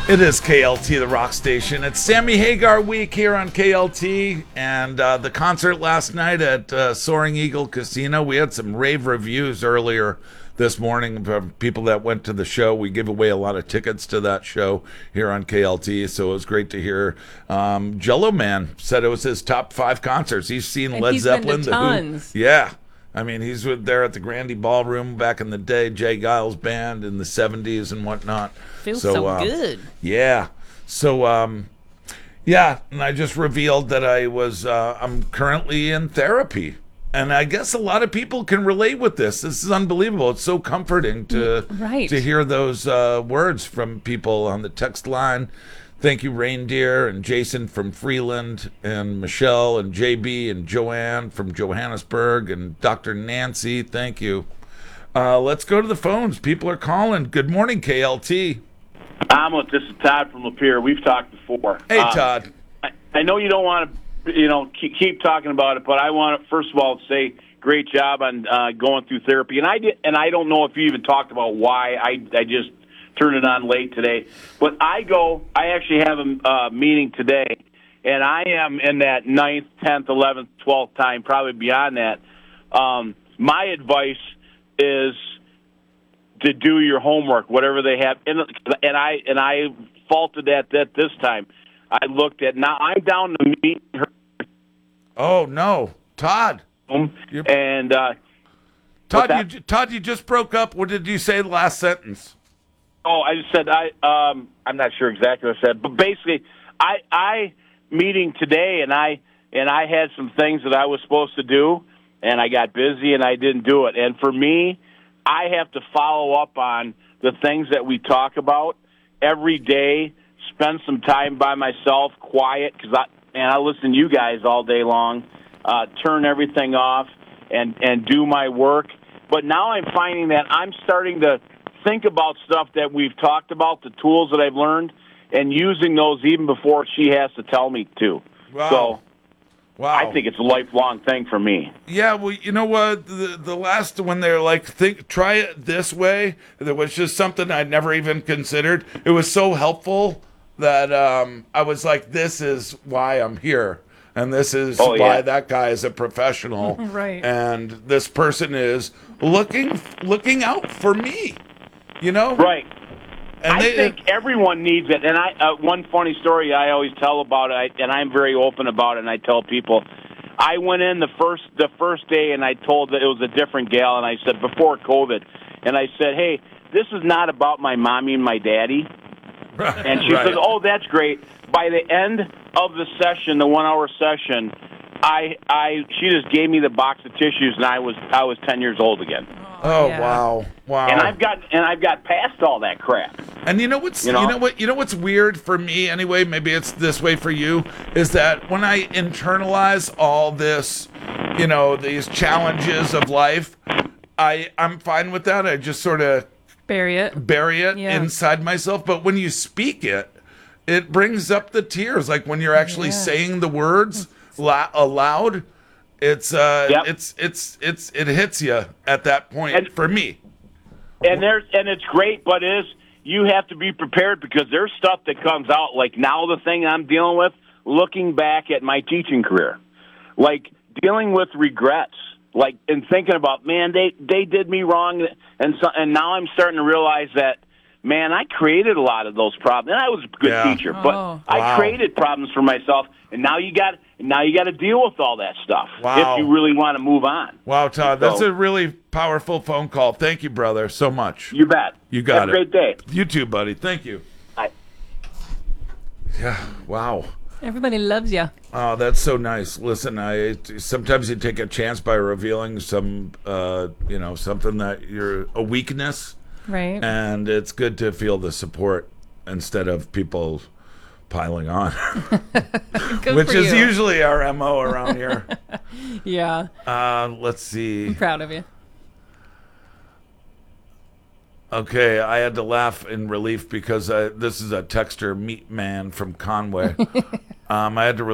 It is KLT, the rock station. It's Sammy Hagar week here on KLT, and the concert last night at Soaring Eagle Casino. We had some rave reviews earlier this morning from people that went to the show. We give away a lot of tickets to that show here on KLT, so it was great to hear. Jello Man said it was his top 5 concerts. He's seen And Led he's Zeppelin, been to The Who. tons. Yeah. I mean, he's there at the Grandy Ballroom back in the day, Jay Giles Band in the 70s and whatnot. Feels so good. Yeah. So, yeah, and I just revealed that I'm currently in therapy. And I guess a lot of people can relate with this. This is unbelievable. It's so comforting to hear those words from people on the text line. Thank you, Reindeer, and Jason from Freeland, and Michelle, and JB, and Joanne from Johannesburg, and Dr. Nancy. Thank you. Let's go to the phones. People are calling. Good morning, KLT. This is Todd from Lapeer. We've talked before. Hey, Todd. I know you don't want to, keep talking about it, but I want to first of all say great job on going through therapy. And I don't know if you even talked about why. I just turned it on late today, but I actually have a meeting today, and I am in that 9th, 10th, 11th, 12th time, probably beyond that. My advice is to do your homework, whatever they have, and I faulted that this time. I looked at, now I'm down to meet her. Oh no, Todd! And Todd, you just broke up. What did you say the last sentence? Oh, I just said I'm not sure exactly what I said, but basically, I meeting today, and I had some things that I was supposed to do, and I got busy and I didn't do it. And for me, I have to follow up on the things that we talk about every day. Spend some time by myself, quiet, because I listen to you guys all day long. Turn everything off and do my work. But now I'm finding that I'm starting to think about stuff that we've talked about, the tools that I've learned, and using those even before she has to tell me to. Wow. So, wow. I think it's a lifelong thing for me. Yeah, well, you know what? The last, when they're like, try it this way, there was just something I'd never even considered. It was so helpful that I was like, this is why I'm here. And this is why that guy is a professional. Right. And this person is looking out for me. You know? Right. And I think everyone needs it. And one funny story I always tell about it, and I'm very open about it, and I tell people, I went in the first day, and I told that it was a different gal, and I said, before COVID, and I said, hey, this is not about my mommy and my daddy. And she says, oh, that's great. By the end of the session, the 1-hour session, she just gave me the box of tissues, and I was 10 years old again. Oh yeah. Wow! And I've got past all that crap. And you know what's weird for me anyway? Maybe it's this way for you. Is that when I internalize all this, these challenges of life, I'm fine with that. I just sort of bury it inside myself. But when you speak it, it brings up the tears. Like when you're actually saying the words aloud. It hits you at that point, and, for me. And it's great, but you have to be prepared, because there's stuff that comes out, like now the thing I'm dealing with, looking back at my teaching career, like dealing with regrets, like, and thinking about, man, they did me wrong, and now I'm starting to realize that, man, I created a lot of those problems, and I was a good teacher, but I created problems for myself, and now you got to deal with all that stuff if you really want to move on. Wow, Todd, that's a really powerful phone call. Thank you, brother, so much. You bet. You got it. Have a great day. You too, buddy. Thank you. Bye. Yeah, wow. Everybody loves you. Oh, that's so nice. Listen, sometimes you take a chance by revealing some, something that you're a weakness. Right. And it's good to feel the support instead of people piling on, which is usually our MO around here. Yeah. Let's see. I'm proud of you. Okay, I had to laugh in relief because this is a texter, Meat Man from Conway. I had to